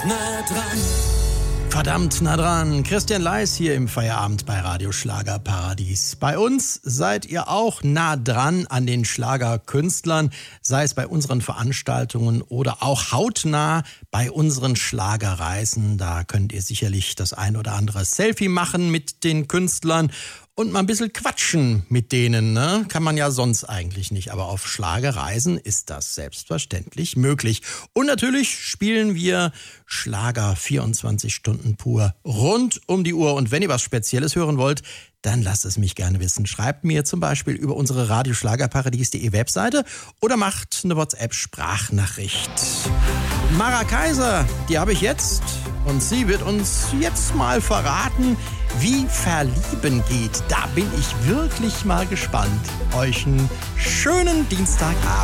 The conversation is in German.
Nah dran. Verdammt nah dran. Christian Leis hier im Feierabend bei Radio Schlagerparadies. Bei uns seid ihr auch nah dran an den Schlagerkünstlern, sei es bei unseren Veranstaltungen oder auch hautnah bei unseren Schlagerreisen. Da könnt ihr sicherlich das ein oder andere Selfie machen mit den Künstlern und mal ein bisschen quatschen mit denen, ne? Kann man ja sonst eigentlich nicht, aber auf Schlagerreisen ist das selbstverständlich möglich. Und natürlich spielen wir Schlager 24 Stunden pur rund um die Uhr. Und wenn ihr was Spezielles hören wollt, dann lasst es mich gerne wissen. Schreibt mir zum Beispiel über unsere radioschlagerparadies.de Webseite oder macht eine WhatsApp-Sprachnachricht. Mara Kaiser, die habe ich jetzt und sie wird uns jetzt mal verraten, wie Verlieben geht. Da bin ich wirklich mal gespannt. Euch einen schönen Dienstagabend.